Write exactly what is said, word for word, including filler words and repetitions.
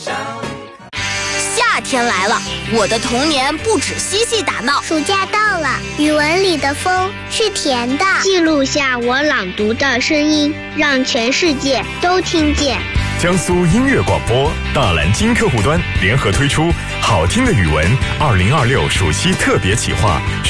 夏天来了，我的童年不止嬉戏打闹。 暑假到了，语文里的风是甜的。 记录下我朗读的声音，让全世界都听见。 江苏音乐广播、大蓝鲸客户端联合推出好听的语文二零二六暑期特别企划。